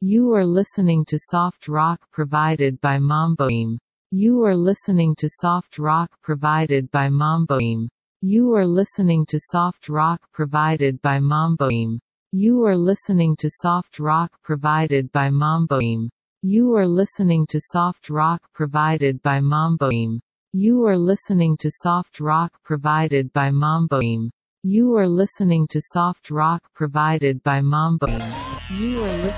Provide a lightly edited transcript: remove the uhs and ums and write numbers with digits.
You are listening to soft rock provided by Mamboim. You are listening to soft rock provided by Mamboim. You are listening to soft rock provided by Mamboim. You are listening to soft rock provided by Mamboim. You are listening to soft rock provided by Mamboim. You are listening to soft rock provided by Mamboim. You are listening to soft rock provided by Mamboim. You are listening